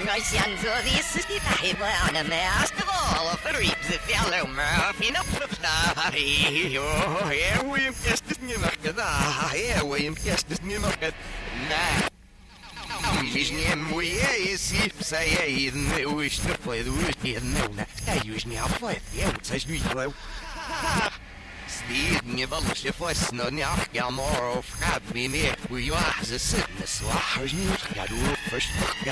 Russians of the city Taiwan and they asked of all of the reaps the fellow Murphy no here we am just as new market here we am just as new market Нижнем уе сипсая не ушно пойдует но я южный афлет я сожгу Speed не больше фосно не я моров как мне у вас сытнess вахжни я думаю что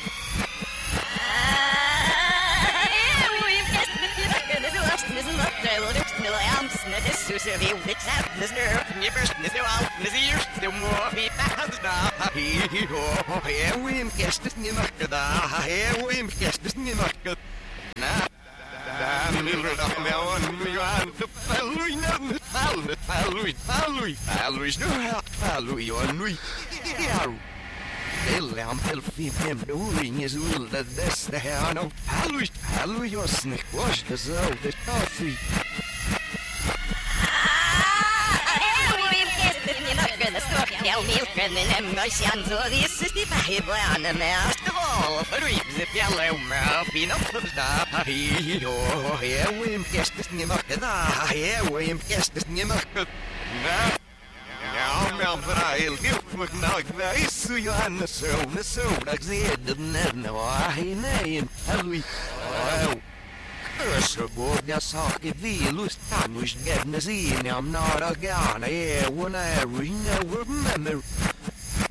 Lam film doing is all that this the hair no Hallow your snick wash the so the coffee milk and then emotions of the city Taiwan and last of all for reaps the yellow Murphy no here we am guest this new market here we am guest this new market Ja, I'll give me now. I see you on the so, like the no, I name, and we. Curse aboard the socket, the loose time was getting the scene. I'm not a gun, when I remember.